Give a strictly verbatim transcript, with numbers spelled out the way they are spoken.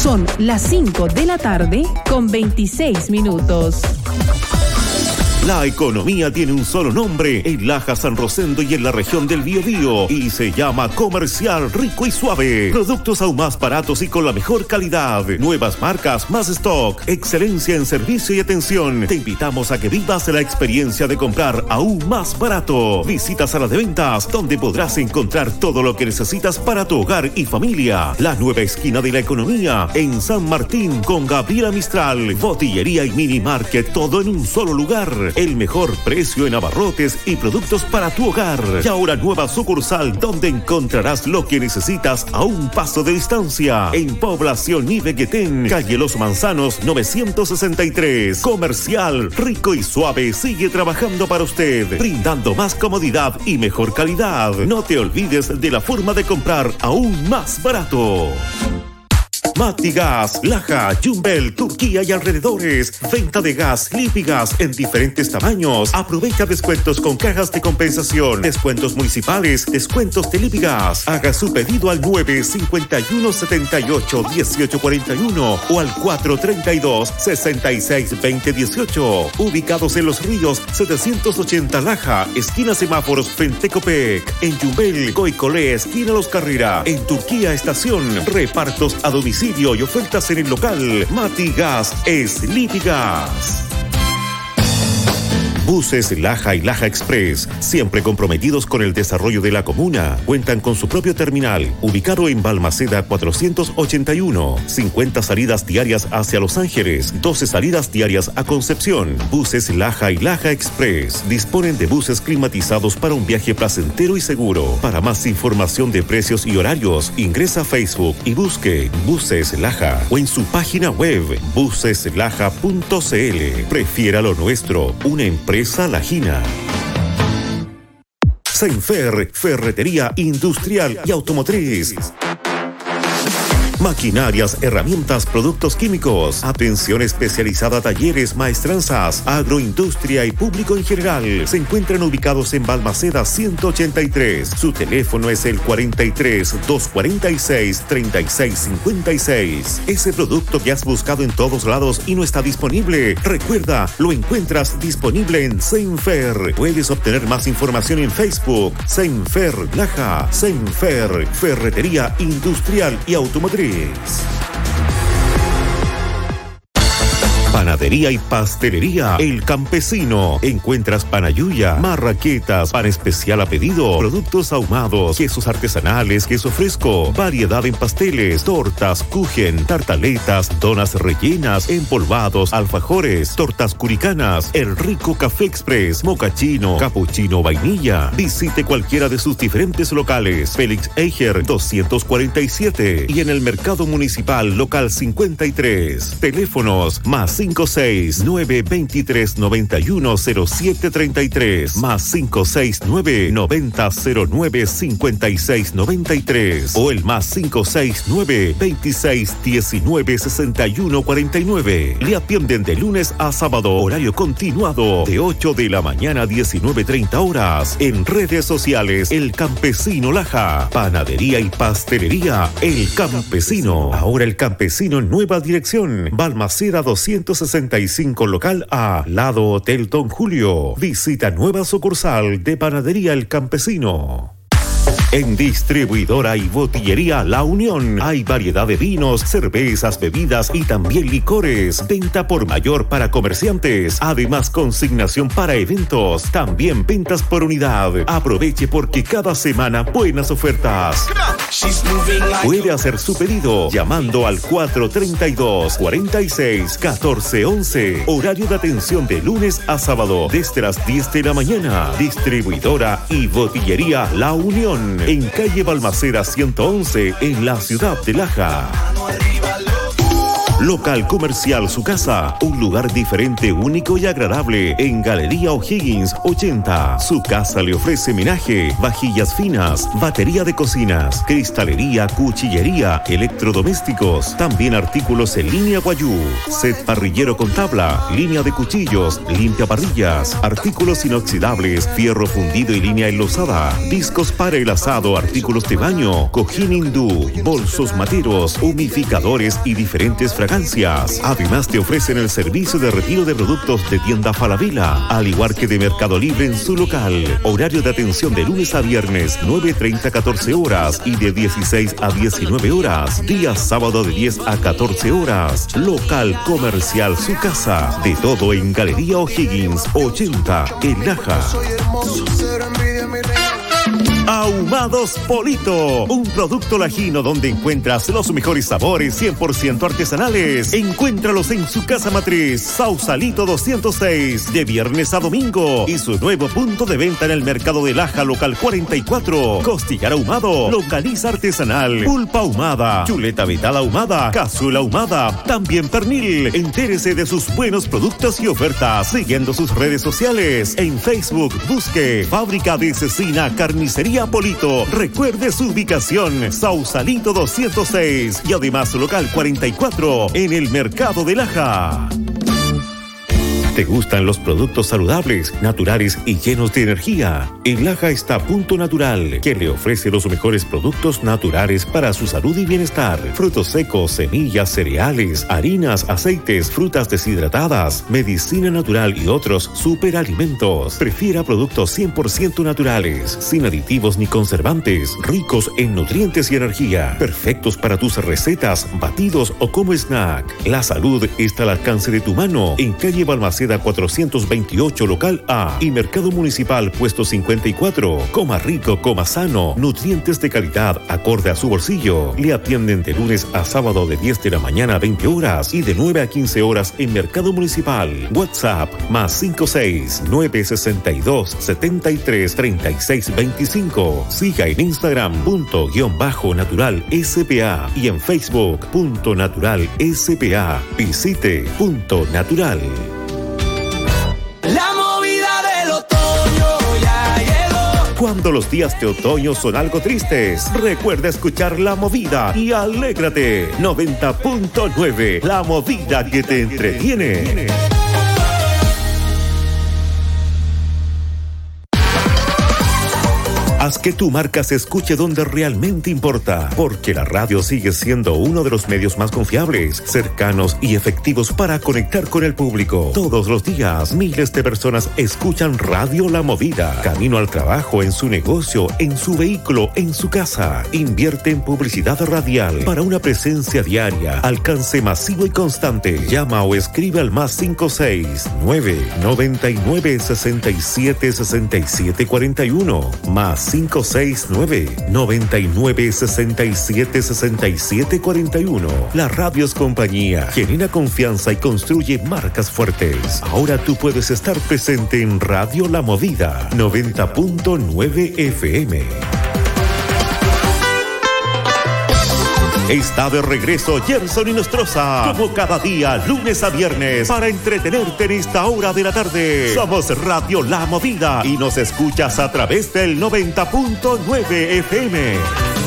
Son las cinco de la tarde con veintiséis minutos. La economía tiene un solo nombre en Laja, San Rosendo y en la región del Biobío y se llama Comercial Rico y Suave. Productos aún más baratos y con la mejor calidad. Nuevas marcas, más stock, excelencia en servicio y atención. Te invitamos a que vivas la experiencia de comprar aún más barato. Visita Sala de Ventas, donde podrás encontrar todo lo que necesitas para tu hogar y familia. La nueva esquina de la economía en San Martín con Gabriela Mistral. Botillería y mini market, todo en un solo lugar. El mejor precio en abarrotes y productos para tu hogar. Y ahora nueva sucursal donde encontrarás lo que necesitas a un paso de distancia. En Población Ibeguetén, calle Los Manzanos novecientos sesenta y tres. Comercial Rico y Suave sigue trabajando para usted, brindando más comodidad y mejor calidad. No te olvides de la forma de comprar aún más barato. Mati Gas, Laja, Yumbel, Turquía y alrededores. Venta de gas, Lipigas en diferentes tamaños. Aprovecha descuentos con cajas de compensación, descuentos municipales, descuentos de Lipigas. Haga su pedido al nueve cinco uno setenta y ocho dieciocho cuarenta y uno o al cuatro treinta y dos sesenta y seis veinte dieciocho. Ubicados en Los Ríos, setecientos ochenta Laja, esquina Semáforos frente Copec. En Yumbel, Coicolé, esquina Los Carrera. En Turquía, estación. Repartos a domicilio y ofertas en el local. Mati Gas es Lipigas. Buses Laja y Laja Express, siempre comprometidos con el desarrollo de la comuna, cuentan con su propio terminal, ubicado en Balmaceda cuatrocientos ochenta y uno. cincuenta salidas diarias hacia Los Ángeles, doce salidas diarias a Concepción. Buses Laja y Laja Express disponen de buses climatizados para un viaje placentero y seguro. Para más información de precios y horarios, ingresa a Facebook y busque Buses Laja o en su página web buses laja punto c l. Prefiera lo nuestro, una empresa Lajina. Senfer, ferretería industrial y automotriz. Maquinarias, herramientas, productos químicos, atención especializada a talleres, maestranzas, agroindustria y público en general. Se encuentran ubicados en Balmaceda ciento ochenta y tres. Su teléfono es el cuarenta y tres, doscientos cuarenta y seis, treinta y seis cincuenta y seis. Ese producto que has buscado en todos lados y no está disponible, recuerda, lo encuentras disponible en Senfer. Puedes obtener más información en Facebook. Senfer Laja, Senfer, ferretería industrial y automotriz. Panadería y pastelería El Campesino. Encuentras panayuya, marraquetas, pan especial a pedido, productos ahumados, quesos artesanales, queso fresco, variedad en pasteles, tortas, kuchen, tartaletas, donas rellenas, empolvados, alfajores, tortas curicanas, el rico café express, mocachino, capuchino, vainilla. Visite cualquiera de sus diferentes locales. Félix Eicher doscientos cuarenta y siete y en el Mercado Municipal Local cincuenta y tres. Teléfonos más cinco seis nueve veintitrés noventa y uno cero siete treinta y tres más cinco seis nueve noventa cero nueve cincuenta y seis noventa y tres o el más cinco seis nueve veintiséis diecinueve sesenta y uno cuarenta y nueve. Le atienden de lunes a sábado, horario continuado de ocho de la mañana a diecinueve treinta horas. En redes sociales El Campesino Laja, panadería y pastelería El Campesino. Ahora El Campesino en nueva dirección, Balmaceda doscientos sesenta y cinco local A, lado Hotel Don Julio. Visita nueva sucursal de Panadería El Campesino. En Distribuidora y Botillería La Unión hay variedad de vinos, cervezas, bebidas y también licores. Venta por mayor para comerciantes. Además, consignación para eventos. También ventas por unidad. Aproveche porque cada semana buenas ofertas. Puede hacer su pedido llamando al cuatro treinta y dos, cuarenta y seis, catorce once. Horario de atención de lunes a sábado desde las diez de la mañana. Distribuidora y Botillería La Unión. En calle Balmaceda ciento once, en la ciudad de Laja. Local Comercial Su Casa, un lugar diferente, único y agradable en Galería O'Higgins ochenta. Su Casa le ofrece menaje, vajillas finas, batería de cocinas, cristalería, cuchillería, electrodomésticos, también artículos en línea Guayú, set parrillero con tabla, línea de cuchillos, limpia parrillas, artículos inoxidables, fierro fundido y línea enlosada, discos para el asado, artículos de baño, cojín hindú, bolsos materos, humidificadores y diferentes fragancias. Además te ofrecen el servicio de retiro de productos de tienda Falabella, al igual que de Mercado Libre en su local. Horario de atención de lunes a viernes, nueve treinta a catorce horas y de dieciséis a diecinueve horas. Día sábado de diez a catorce horas. Local Comercial Su Casa. De todo en Galería O'Higgins ochenta, en Laja. Ahumados Polito, un producto lajino donde encuentras los mejores sabores cien por ciento artesanales. Encuéntralos en su casa matriz, Sausalito doscientos seis, de viernes a domingo, y su nuevo punto de venta en el mercado de Laja, local cuarenta y cuatro. Costillar ahumado, longaniza artesanal, pulpa ahumada, chuleta vegetal ahumada, cazuela ahumada, también pernil. Entérese de sus buenos productos y ofertas siguiendo sus redes sociales. En Facebook, busque Fábrica de Cecina Carnicería Polito. Recuerde su ubicación, Sausalito doscientos seis, y además su local cuarenta y cuatro en el mercado de Laja. ¿Te gustan los productos saludables, naturales y llenos de energía? En Laja está Punto Natural, que le ofrece los mejores productos naturales para su salud y bienestar. Frutos secos, semillas, cereales, harinas, aceites, frutas deshidratadas, medicina natural y otros superalimentos. Prefiera productos cien por ciento naturales, sin aditivos ni conservantes, ricos en nutrientes y energía, perfectos para tus recetas, batidos o como snack. La salud está al alcance de tu mano en calle Balmaceda cuatrocientos veintiocho, local A, y Mercado Municipal, puesto cincuenta y cuatro. Coma rico, coma sano, nutrientes de calidad acorde a su bolsillo. Le atienden de lunes a sábado de diez de la mañana a veinte horas y de nueve a quince horas en Mercado Municipal. WhatsApp más cinco seis nueve seis dos siete tres tres seis dos cinco. Siga en Instagram punto guión bajo natural S P A y en Facebook punto natural S P A. Visite Punto Natural. La movida del otoño ya llegó. Cuando los días de otoño son algo tristes, recuerda escuchar La Movida y alégrate. noventa punto nueve, La Movida que te entretiene. Haz que tu marca se escuche donde realmente importa, porque la radio sigue siendo uno de los medios más confiables, cercanos y efectivos para conectar con el público. Todos los días, miles de personas escuchan Radio La Movida. Camino al trabajo, en su negocio, en su vehículo, en su casa. Invierte en publicidad radial para una presencia diaria, alcance masivo y constante. Llama o escribe al más cinco seis nueve nueve nueve seis siete seis siete cuatro uno, más cinco seis nueve nueve nueve seis siete seis siete cuatro uno. La radio es compañía, genera confianza y construye marcas fuertes. Ahora tú puedes estar presente en Radio La Movida noventa punto nueve F M. Está de regreso Gerson y Nostroza, como cada día, lunes a viernes, para entretenerte en esta hora de la tarde. Somos Radio La Movida y nos escuchas a través del noventa punto nueve F M.